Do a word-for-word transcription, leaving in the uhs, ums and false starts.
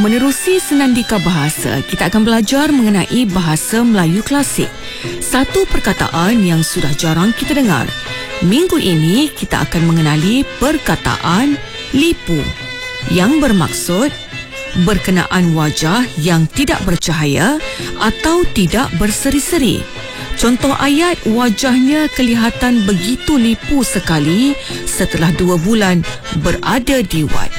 Menerusi Senandika Bahasa, kita akan belajar mengenai bahasa Melayu klasik. Satu perkataan yang sudah jarang kita dengar. Minggu ini kita akan mengenali perkataan lipu, yang bermaksud berkenaan wajah yang tidak bercahaya atau tidak berseri-seri. Contoh ayat, wajahnya kelihatan begitu lipu sekali setelah dua bulan berada di Wat.